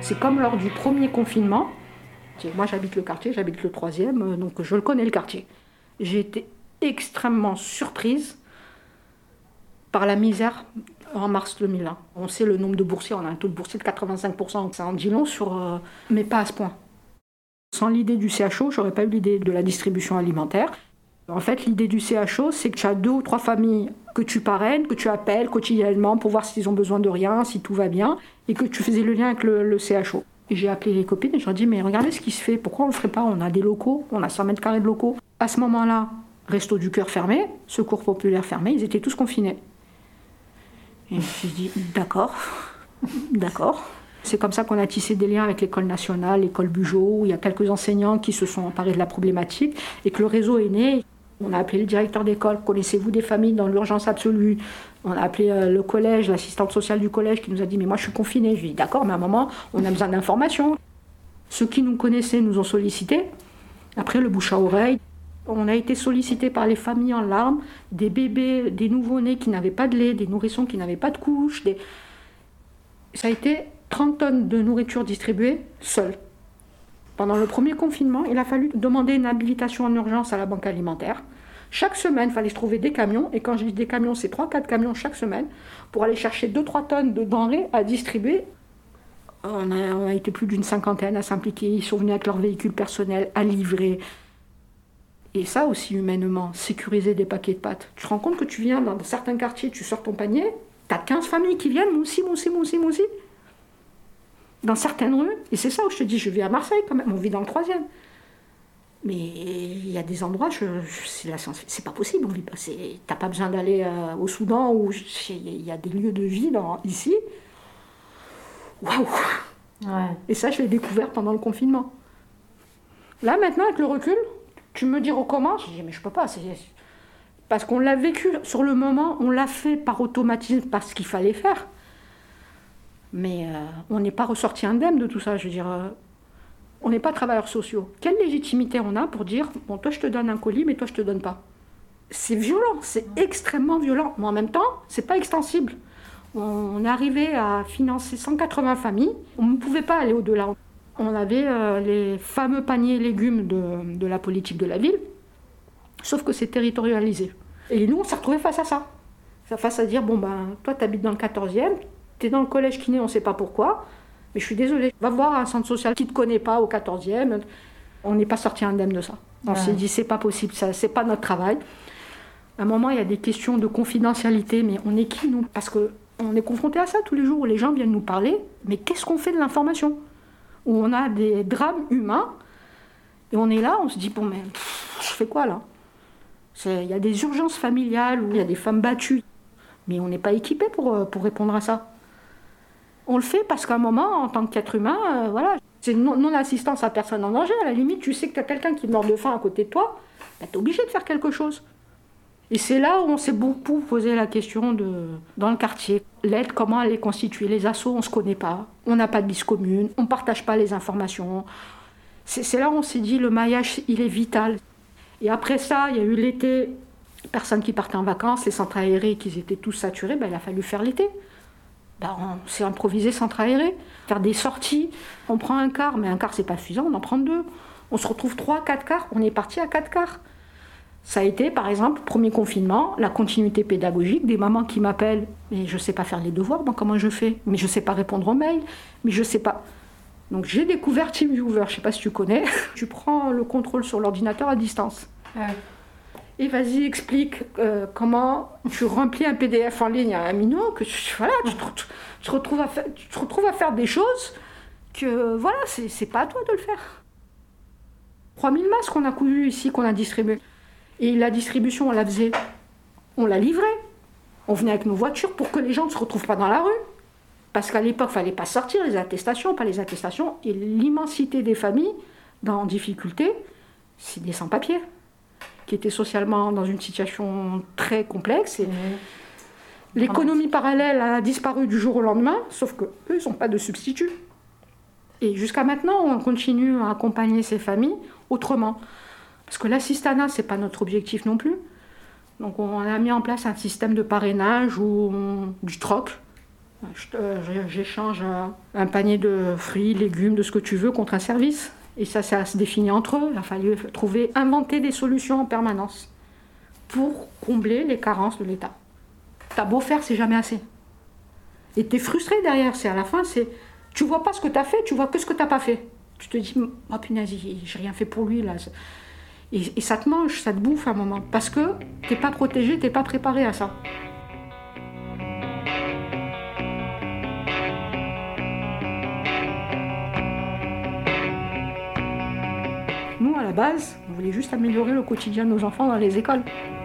C'est comme lors du premier confinement. Moi, j'habite le quartier, j'habite le 3e, donc je le connais, le quartier. J'ai été extrêmement surprise par la misère en mars 2001. On sait le nombre de boursiers, on a un taux de boursiers de 85%, ça en dit long mais pas à ce point. Sans l'idée du CHO, j'aurais pas eu l'idée de la distribution alimentaire. En fait, l'idée du CHO, c'est que tu as 2 ou 3 familles que tu parraines, que tu appelles quotidiennement pour voir s'ils ont besoin de rien, si tout va bien, et que tu faisais le lien avec le CHO. Et j'ai appelé les copines et je leur ai dit, mais regardez ce qui se fait, pourquoi on ne le ferait pas? On a des locaux, on a 100 mètres carrés de locaux. À ce moment-là, Resto du Cœur fermé, Secours Populaire fermé, ils étaient tous confinés. Et je me suis dit, d'accord. C'est comme ça qu'on a tissé des liens avec l'école nationale, l'école Bugeaud, où il y a quelques enseignants qui se sont emparés de la problématique et que le réseau est né. On a appelé le directeur d'école, connaissez-vous des familles dans l'urgence absolue? On a appelé le collège, l'assistante sociale du collège qui nous a dit, mais moi je suis confinée. Je lui ai dit, d'accord, mais à un moment, on a besoin d'informations. Ceux qui nous connaissaient nous ont sollicités. Après, le bouche à oreille. On a été sollicités par les familles en larmes, des bébés, des nouveau-nés qui n'avaient pas de lait, des nourrissons qui n'avaient pas de couche. Ça a été 30 tonnes de nourriture distribuée seule. Pendant le premier confinement, il a fallu demander une habilitation en urgence à la banque alimentaire. Chaque semaine, il fallait se trouver des camions. Et quand je dis des camions, c'est 3-4 camions chaque semaine pour aller chercher 2-3 tonnes de denrées à distribuer. On a été plus d'une 50aine à s'impliquer. Ils sont venus avec leur véhicule personnel à livrer. Et ça aussi, humainement, sécuriser des paquets de pâtes. Tu te rends compte que tu viens dans certains quartiers, tu sors ton panier, tu as 15 familles qui viennent, moi aussi. Dans certaines rues, et c'est ça où je te dis, je vis à Marseille quand même, on vit dans le 3e. Mais il y a des endroits, c'est pas possible, on vit pas. T'as pas besoin d'aller au Soudan où il y a des lieux de vie ici. Waouh! Ouais. Et ça, je l'ai découvert pendant le confinement. Là, maintenant, avec le recul, tu me dis comment? Je dis, mais je peux pas. Parce qu'on l'a vécu sur le moment, on l'a fait par automatisme, parce qu'il fallait faire. Mais on n'est pas ressorti indemne de tout ça. Je veux dire, on n'est pas travailleurs sociaux. Quelle légitimité on a pour dire, bon, toi je te donne un colis, mais toi je te donne pas? C'est violent, c'est extrêmement violent. Mais en même temps, c'est pas extensible. On est arrivé à financer 180 familles. On ne pouvait pas aller au-delà. On avait les fameux paniers légumes de la politique de la ville, sauf que c'est territorialisé. Et nous, on s'est retrouvés face à ça. Face à dire, bon ben, toi tu habites dans le 14e, t'es dans le collège kiné, on ne sait pas pourquoi, mais je suis désolée. Va voir un centre social qui ne te connaît pas au 14e. On n'est pas sorti indemne de ça. On s'est dit, c'est pas possible, ça, c'est pas notre travail. À un moment, il y a des questions de confidentialité, mais on est qui, nous? Parce qu'on est confronté à ça tous les jours, où les gens viennent nous parler, mais qu'est-ce qu'on fait de l'information? Où on a des drames humains, et on est là, on se dit, bon, mais je fais quoi là? Il y a des urgences familiales, où il y a des femmes battues, mais on n'est pas équipé pour répondre à ça. On le fait parce qu'à un moment, en tant qu'être humain, voilà, c'est non-assistance à personne en danger. À la limite, tu sais que tu as quelqu'un qui meurt de faim à côté de toi, ben, tu es obligé de faire quelque chose. Et c'est là où on s'est beaucoup posé la question dans le quartier. L'aide, comment elle est constituée? Les assos, on ne se connaît pas. On n'a pas de liste commune. On ne partage pas les informations. C'est là où on s'est dit, le maillage, il est vital. Et après ça, il y a eu l'été. Personnes qui partaient en vacances, les centres aérés qui étaient tous saturés, ben, il a fallu faire l'été. Ben, on s'est improvisé centre aéré, faire des sorties. On prend un car, mais un car c'est pas suffisant, on en prend 2. On se retrouve 3-4 cars, on est parti à 4 cars. Ça a été, par exemple, premier confinement, la continuité pédagogique, des mamans qui m'appellent, mais je sais pas faire les devoirs, bon, comment je fais? Mais je sais pas répondre aux mails, mais je sais pas. Donc j'ai découvert TeamViewer, je sais pas si tu connais. Tu prends le contrôle sur l'ordinateur à distance. Et vas-y, explique comment tu remplis un PDF en ligne à un minot, que voilà, tu te retrouves à faire des choses que, voilà, c'est pas à toi de le faire. 3000 masques qu'on a cousus ici, qu'on a distribués. Et la distribution, on la faisait, on la livrait. On venait avec nos voitures pour que les gens ne se retrouvent pas dans la rue. Parce qu'à l'époque, il ne fallait pas sortir les attestations, pas les attestations. Et l'immensité des familles en difficulté, c'est des sans-papiers, qui étaient socialement dans une situation très complexe. Et l'économie parallèle a disparu du jour au lendemain, sauf qu'eux, ils n'ont pas de substitut. Et jusqu'à maintenant, on continue à accompagner ces familles autrement. Parce que l'assistanat, ce n'est pas notre objectif non plus. Donc on a mis en place un système de parrainage ou du troc. J'échange un panier de fruits, légumes, de ce que tu veux contre un service. Et ça se définit entre eux. Il a fallu inventer des solutions en permanence pour combler les carences de l'État. T'as beau faire, c'est jamais assez. Et t'es frustré derrière. À la fin, tu vois pas ce que t'as fait, tu vois que ce que t'as pas fait. Tu te dis, oh punaise, j'ai rien fait pour lui là. Et ça te mange, ça te bouffe à un moment. Parce que t'es pas protégé, t'es pas préparé à ça. Nous, à la base, on voulait juste améliorer le quotidien de nos enfants dans les écoles.